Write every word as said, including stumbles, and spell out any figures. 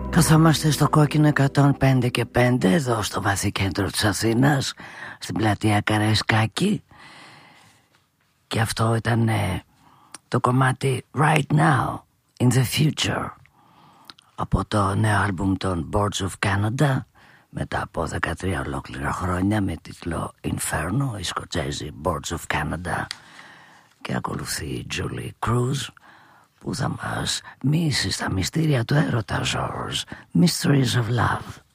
Καθόμαστε στο κόκκινο εκατόν πέντε και πέντε εδώ στο βαθύ κέντρο της Αθήνας, στην πλατεία Καραϊσκάκη, και αυτό ήταν ε, το κομμάτι Right Now in the Future από το νέο άλμπουμ των Boards of Canada, μετά από δεκατρία ολόκληρα χρόνια, με τίτλο Inferno, οι Σκοτσέζοι Boards of Canada, και ακολουθεί η Julie Cruz που θα μας μίσει στα μυστήρια του έρωτα, George, Mysteries of Love.